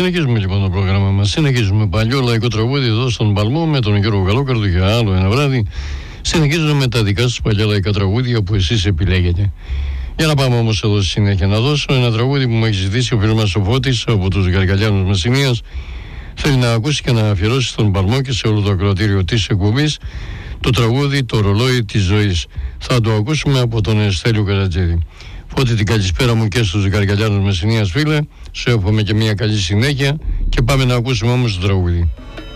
Συνεχίζουμε λοιπόν το πρόγραμμα μας. Συνεχίζουμε παλιό λαϊκό τραγούδι εδώ στον Παλμό με τον Γιώργο Γαλόκαρδο για άλλο ένα βράδυ. Συνεχίζουμε τα δικά σας παλιά λαϊκά τραγούδια που εσείς επιλέγετε. Για να πάμε όμως εδώ στη συνέχεια να δώσω ένα τραγούδι που μου έχει ζητήσει ο φίλος μας ο Φώτης από τους Γαργαλιάνους Μεσσηνίας. Θέλει να ακούσει και να αφιερώσει στον Παλμό και σε όλο το ακροατήριο της εκπομπής το τραγούδι «Το ρολόι της ζωής». Θα το ακούσουμε από τον Στέλιο Καρατζίδη. Φώτη, την καλησπέρα μου και στους Γαργαλιάνους Μεσσηνίας, φίλε. Σου εύχομαι και μια καλή συνέχεια και πάμε να ακούσουμε όμως το τραγούδι.